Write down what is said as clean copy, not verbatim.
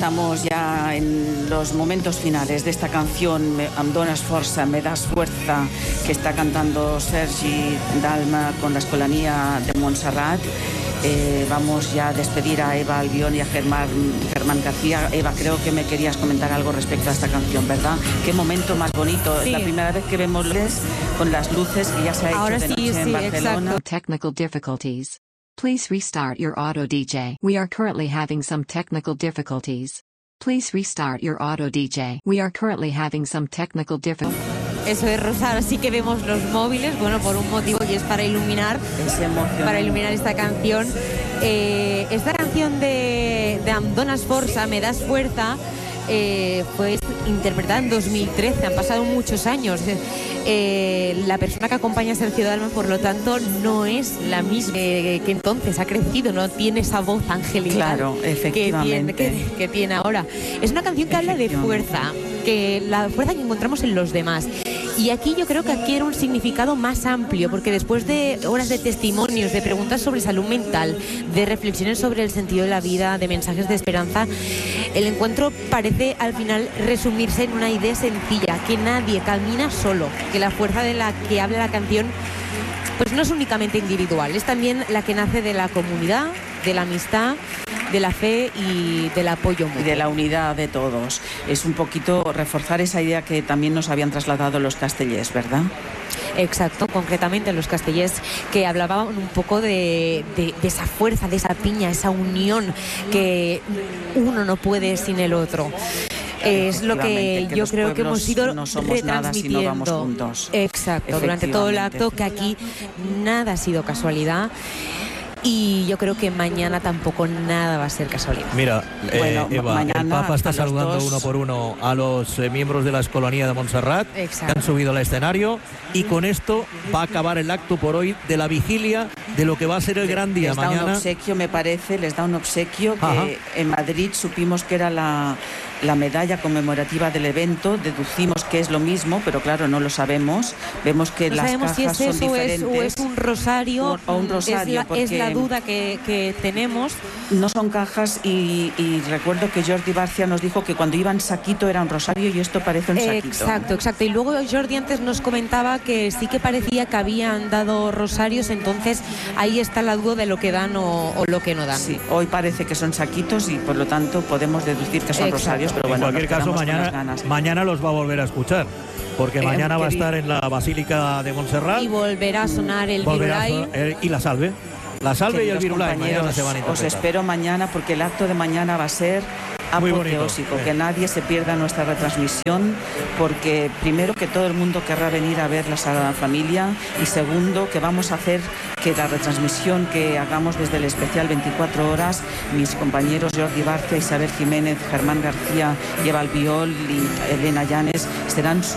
Estamos ya en los momentos finales de esta canción Em dones força, me das fuerza, que está cantando Sergi Dalma con la Escolanía de Montserrat. Vamos ya a despedir a Eva Albión y a Germán García. Eva, creo que me querías comentar algo respecto a esta canción, ¿verdad? Qué momento más bonito. Sí. Es la primera vez que vemos con las luces que ya se ha hecho de noche en Barcelona. Technical difficulties. Please restart your auto DJ. We are currently having some technical difficulties. Please restart your auto DJ. We are currently having some technical difficulties. Eso es, Rosa, así que vemos los móviles, bueno, por un motivo, y es para iluminar esta canción. Esta canción de Em dones força, me das fuerza, fue interpretada en 2013, han pasado muchos años. La persona que acompaña a Sergio Dalma, por lo tanto, no es la misma que entonces, ha crecido, no tiene esa voz angelical, claro, efectivamente, que tiene ahora. Es una canción que habla de fuerza, que la fuerza que encontramos en los demás. Y aquí yo creo que adquiere un significado más amplio, porque después de horas de testimonios, de preguntas sobre salud mental, de reflexiones sobre el sentido de la vida, de mensajes de esperanza, el encuentro parece al final resumirse en una idea sencilla, que nadie camina solo, que la fuerza de la que habla la canción pues no es únicamente individual, es también la que nace de la comunidad, de la amistad, de la fe y del apoyo mutuo. Y de la unidad de todos. Es un poquito reforzar esa idea que también nos habían trasladado los castellers, ¿verdad? Exacto, concretamente los castellers, que hablaban un poco de esa fuerza, de esa piña, esa unión, que uno no puede sin el otro. Es lo que yo creo que hemos ido no somos nada si no vamos juntos. Exacto, durante todo el acto, que aquí nada ha sido casualidad. Y yo creo que mañana tampoco nada va a ser casualidad. Mira, Eva, el Papa está saludando uno por uno a los miembros de la Escolanía de Montserrat. Exacto. Que han subido al escenario, y con esto va a acabar el acto por hoy de la vigilia de lo que va a ser el gran día mañana. Les da un obsequio, me parece, les da un obsequio. Ajá. Que en Madrid supimos que era la medalla conmemorativa del evento, deducimos que es lo mismo, pero claro, no lo sabemos. Vemos que no las sabemos cajas si es son diferentes. O es un rosario. O un rosario. Es la duda que tenemos. No son cajas, y recuerdo que Jordi Barcia nos dijo que cuando iba en saquito era un rosario, y esto parece un saquito. Exacto. Y luego Jordi antes nos comentaba que sí que parecía que habían dado rosarios, entonces ahí está la duda de lo que dan o lo que no dan. Sí, hoy parece que son saquitos y por lo tanto podemos deducir que son rosarios. Pero bueno, en cualquier caso, mañana los va a volver a escuchar, porque mañana va a estar en la Basílica de Montserrat. Y volverá a sonar el Virulai. Y la salve. La salve y el Virulai mañana se van a interpretar. Os espero mañana, porque el acto de mañana va a ser apoteósico, que nadie se pierda nuestra retransmisión, porque primero que todo el mundo querrá venir a ver la Sagrada Familia, y segundo que vamos a hacer que la retransmisión que hagamos desde el especial 24 horas, mis compañeros Jordi Barcia, Isabel Jiménez, Germán García, Eva Albiol y Elena Llanes serán